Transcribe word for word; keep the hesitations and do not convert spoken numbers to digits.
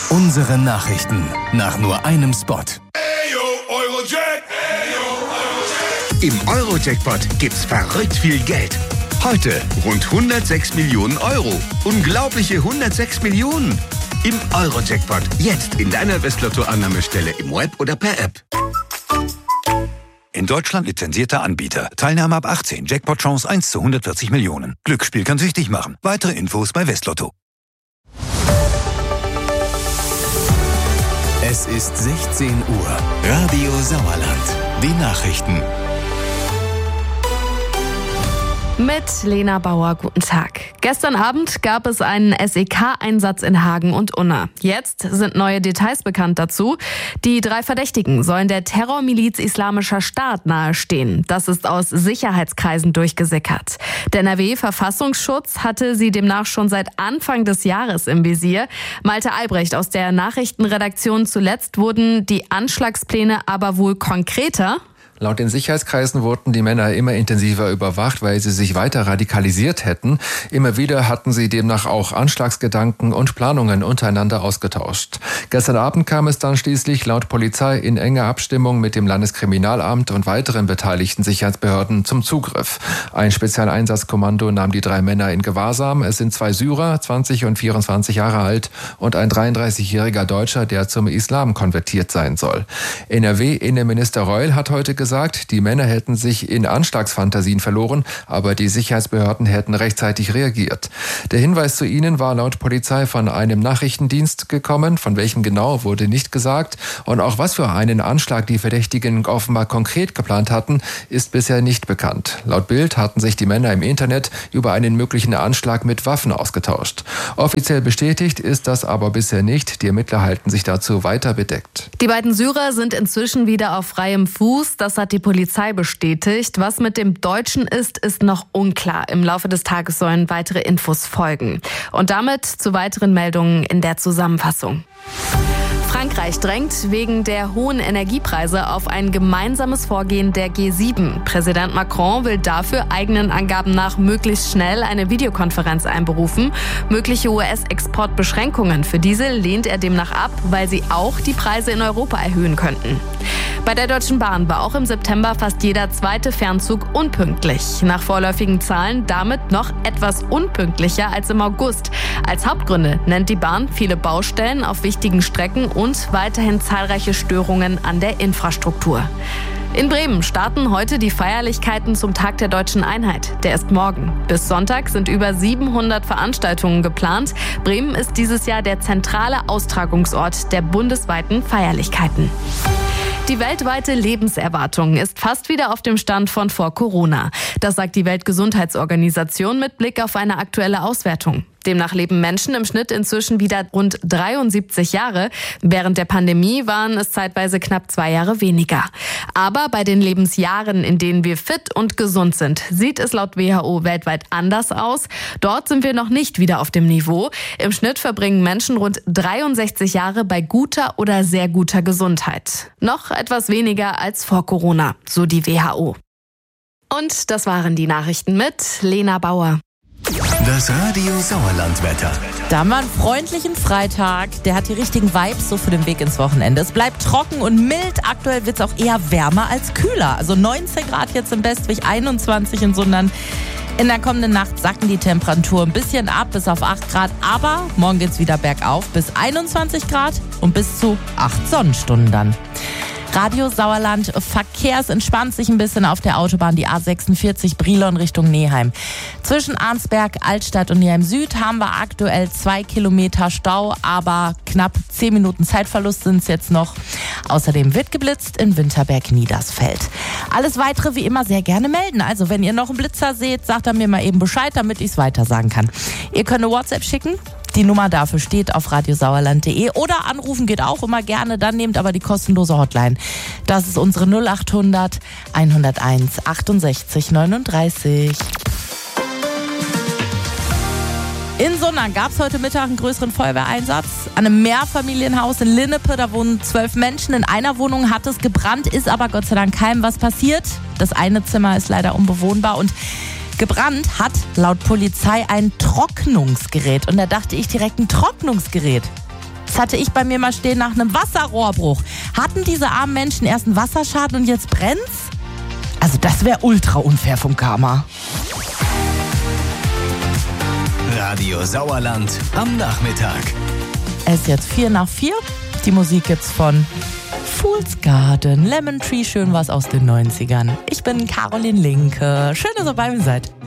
Unsere Nachrichten nach nur einem Spot. Im Euro-Jackpot gibt's verrückt viel Geld. Heute rund hundertsechs Millionen Euro. Unglaubliche hundertsechs Millionen. Im Euro-Jackpot. Jetzt in deiner Westlotto-Annahmestelle im Web oder per App. In Deutschland lizenzierter Anbieter. Teilnahme ab achtzehn. Jackpot-Chance eins zu hundertvierzig Millionen. Glücksspiel kann süchtig machen. Weitere Infos bei Westlotto. Es ist sechzehn Uhr. Radio Sauerland. Die Nachrichten. Mit Lena Bauer, guten Tag. Gestern Abend gab es einen S E K-Einsatz in Hagen und Unna. Jetzt sind neue Details bekannt dazu. Die drei Verdächtigen sollen der Terrormiliz Islamischer Staat nahestehen. Das ist aus Sicherheitskreisen durchgesickert. Der N R W-Verfassungsschutz hatte sie demnach schon seit Anfang des Jahres im Visier. Malte Albrecht aus der Nachrichtenredaktion: Zuletzt wurden die Anschlagspläne aber wohl konkreter. Laut den Sicherheitskreisen wurden die Männer immer intensiver überwacht, weil sie sich weiter radikalisiert hätten. Immer wieder hatten sie demnach auch Anschlagsgedanken und Planungen untereinander ausgetauscht. Gestern Abend kam es dann schließlich laut Polizei in enger Abstimmung mit dem Landeskriminalamt und weiteren beteiligten Sicherheitsbehörden zum Zugriff. Ein Spezialeinsatzkommando nahm die drei Männer in Gewahrsam. Es sind zwei Syrer, zwanzig und vierundzwanzig Jahre alt, und ein dreiunddreißigjähriger Deutscher, der zum Islam konvertiert sein soll. N R W-Innenminister Reul hat heute gesagt, gesagt, die Männer hätten sich in Anschlagsfantasien verloren, aber die Sicherheitsbehörden hätten rechtzeitig reagiert. Der Hinweis zu ihnen war laut Polizei von einem Nachrichtendienst gekommen, von welchem genau wurde nicht gesagt, und auch was für einen Anschlag die Verdächtigen offenbar konkret geplant hatten, ist bisher nicht bekannt. Laut Bild hatten sich die Männer im Internet über einen möglichen Anschlag mit Waffen ausgetauscht. Offiziell bestätigt ist das aber bisher nicht. Die Ermittler halten sich dazu weiter bedeckt. Die beiden Syrer sind inzwischen wieder auf freiem Fuß. Das hat die Polizei bestätigt. Was mit dem Deutschen ist, ist noch unklar. Im Laufe des Tages sollen weitere Infos folgen. Und damit zu weiteren Meldungen in der Zusammenfassung. Frankreich drängt wegen der hohen Energiepreise auf ein gemeinsames Vorgehen der G sieben. Präsident Macron will dafür eigenen Angaben nach möglichst schnell eine Videokonferenz einberufen. Mögliche U S-Exportbeschränkungen für Diesel lehnt er demnach ab, weil sie auch die Preise in Europa erhöhen könnten. Bei der Deutschen Bahn war auch im September fast jeder zweite Fernzug unpünktlich. Nach vorläufigen Zahlen damit noch etwas unpünktlicher als im August. Als Hauptgründe nennt die Bahn viele Baustellen auf wichtigen Strecken und weiterhin zahlreiche Störungen an der Infrastruktur. In Bremen starten heute die Feierlichkeiten zum Tag der Deutschen Einheit. Der ist morgen. Bis Sonntag sind über siebenhundert Veranstaltungen geplant. Bremen ist dieses Jahr der zentrale Austragungsort der bundesweiten Feierlichkeiten. Die weltweite Lebenserwartung ist fast wieder auf dem Stand von vor Corona. Das sagt die Weltgesundheitsorganisation mit Blick auf eine aktuelle Auswertung. Demnach leben Menschen im Schnitt inzwischen wieder rund dreiundsiebzig Jahre. Während der Pandemie waren es zeitweise knapp zwei Jahre weniger. Aber bei den Lebensjahren, in denen wir fit und gesund sind, sieht es laut W H O weltweit anders aus. Dort sind wir noch nicht wieder auf dem Niveau. Im Schnitt verbringen Menschen rund dreiundsechzig Jahre bei guter oder sehr guter Gesundheit. Noch etwas weniger als vor Corona, so die W H O. Und das waren die Nachrichten mit Lena Bauer. Das Radio Sauerland-Wetter. Da haben wir einen freundlichen Freitag. Der hat die richtigen Vibes so für den Weg ins Wochenende. Es bleibt trocken und mild. Aktuell wird es auch eher wärmer als kühler. Also neunzehn Grad jetzt im Bestwig, einundzwanzig in Sundern. In der kommenden Nacht sacken die Temperaturen ein bisschen ab bis auf acht Grad. Aber morgen geht es wieder bergauf bis einundzwanzig Grad und bis zu acht Sonnenstunden dann. Radio Sauerland, Verkehr, es entspannt sich ein bisschen auf der Autobahn, die A sechsundvierzig Brilon Richtung Neheim. Zwischen Arnsberg, Altstadt und Neheim Süd haben wir aktuell zwei Kilometer Stau, aber knapp zehn Minuten Zeitverlust sind es jetzt noch. Außerdem wird geblitzt in Winterberg-Niedersfeld. Alles Weitere wie immer sehr gerne melden. Also wenn ihr noch einen Blitzer seht, sagt er mir mal eben Bescheid, damit ich es weiter sagen kann. Ihr könnt eine WhatsApp schicken. Die Nummer dafür steht auf radiosauerland punkt de oder anrufen geht auch immer gerne, dann nehmt aber die kostenlose Hotline. Das ist unsere null acht hundert hunderteins achtundsechzig neununddreißig. In Sundern gab es heute Mittag einen größeren Feuerwehreinsatz an einem Mehrfamilienhaus in Linnepe. Da wohnen zwölf Menschen. In einer Wohnung hat es gebrannt, ist aber Gott sei Dank keinem was passiert. Das eine Zimmer ist leider unbewohnbar und gebrannt hat laut Polizei ein Trocknungsgerät. Und da dachte ich direkt, ein Trocknungsgerät. Das hatte ich bei mir mal stehen nach einem Wasserrohrbruch. Hatten diese armen Menschen erst einen Wasserschaden und jetzt brennt's? Also das wäre ultra unfair vom Karma. Radio Sauerland am Nachmittag. Es ist jetzt vier nach vier. Die Musik gibt's von Fool's Garden, Lemon Tree, schön was aus den neunzigern. Ich bin Caroline Linke. Schön, dass ihr bei mir seid.